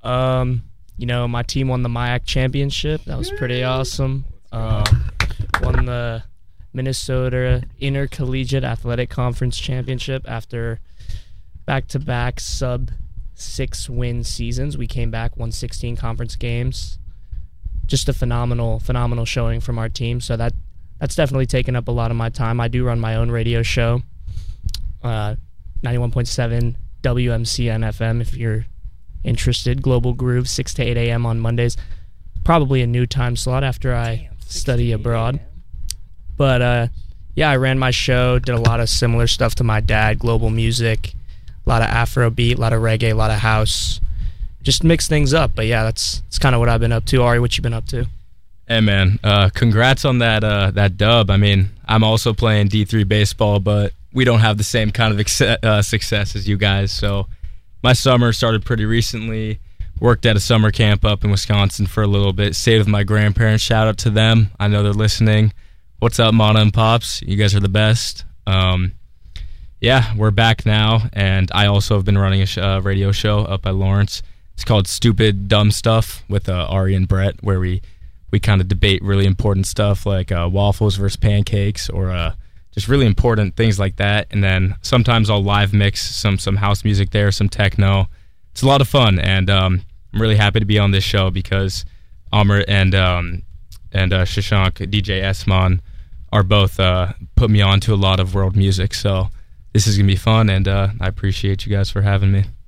My team won the MIAC championship. That was pretty awesome. Won the Minnesota Intercollegiate Athletic Conference Championship after back-to-back sub-6-win seasons. We came back, won 16 conference games. Just a phenomenal showing from our team. So that's definitely taken up a lot of my time. I do run my own radio show, 91.7 WMCN FM, if you're interested. Global Groove, 6 to 8 a.m. on Mondays. Probably a new time slot after I study abroad. But, I ran my show, did a lot of similar stuff to my dad, global music, a lot of Afrobeat, a lot of reggae, a lot of house. Just mix things up. But, that's kind of what I've been up to. Ari, what you been up to? Hey, man, congrats on that dub. I mean, I'm also playing D3 baseball, but we don't have the same kind of success as you guys. So my summer started pretty recently. Worked at a summer camp up in Wisconsin for a little bit. Stayed with my grandparents. Shout out to them. I know they're listening. What's up, Mana and Pops? You guys are the best. We're back now, and I also have been running a radio show up at Lawrence. It's called Stupid Dumb Stuff with Ari and Brett, where we kind of debate really important stuff like waffles versus pancakes or just really important things like that. And then sometimes I'll live mix some house music there, some techno. It's a lot of fun, and I'm really happy to be on this show because Amr and Shashank, DJ Esman, are both put me on to a lot of world music. So this is going to be fun, and I appreciate you guys for having me.